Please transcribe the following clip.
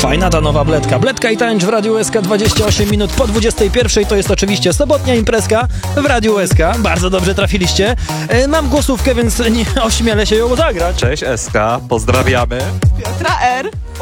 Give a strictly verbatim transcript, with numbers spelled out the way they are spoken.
Fajna ta nowa Bledka. Bledka i tańcz w Radiu U S K dwadzieścia osiem minut po dwudziestej pierwszej. To jest oczywiście sobotnia imprezka w Radiu U S K. Bardzo dobrze trafiliście. E, mam głosówkę, więc nie ośmielę się ją zagrać. Cześć S K, pozdrawiamy. Piotra R.